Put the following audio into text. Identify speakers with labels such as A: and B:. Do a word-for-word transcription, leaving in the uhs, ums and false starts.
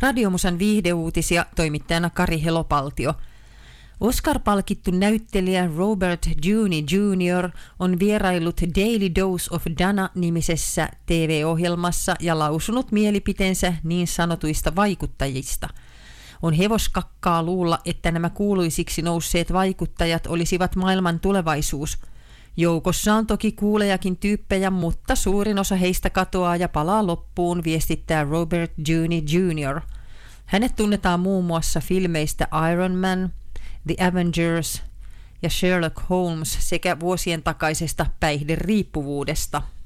A: Radiomusan viihdeuutisia, toimittajana Kari Helopaltio. Oscar-palkittu näyttelijä Robert Downey junior on vieraillut Daily Dose of Dana-nimisessä T V-ohjelmassa ja lausunut mielipiteensä niin sanotuista vaikuttajista. On hevoskakkaa luulla, että nämä kuuluisiksi nousseet vaikuttajat olisivat maailman tulevaisuus. Joukossa on toki kuulejakin tyyppejä, mutta suurin osa heistä katoaa ja palaa loppuun, viestittää Robert Downey junior Hänet tunnetaan muun muassa filmeistä Iron Man, The Avengers ja Sherlock Holmes sekä vuosien takaisesta päihderiippuvuudesta.